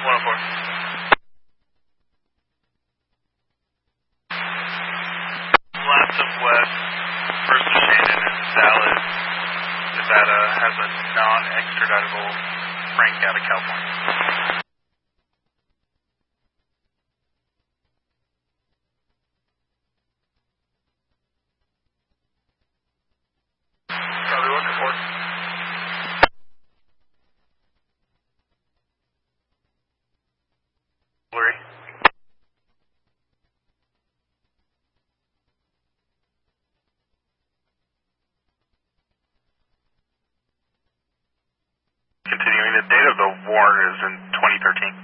104. Last of West, first of Shannon and Salad, Nevada has a non-extraditable Frank out of California. Charlie, what's the report? Blurry. Continuing, the date of the warrant is in 2013.